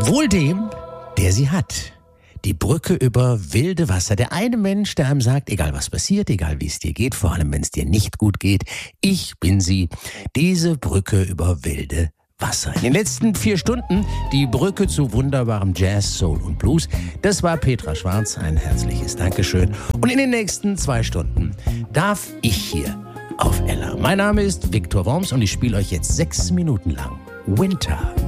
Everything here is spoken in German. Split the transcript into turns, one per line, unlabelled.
Wohl dem, der sie hat. Die Brücke über wilde Wasser. Der eine Mensch, der einem sagt, egal was passiert, egal wie es dir geht, vor allem wenn es dir nicht gut geht, ich bin sie. Diese Brücke über wilde Wasser. In den letzten 4 Stunden die Brücke zu wunderbarem Jazz, Soul und Blues. Das war Petra Schwarz. Ein herzliches Dankeschön. Und in den nächsten 2 Stunden darf ich hier auf Ella. Mein Name ist Viktor Worms und ich spiele euch jetzt 6 Minuten lang Winter.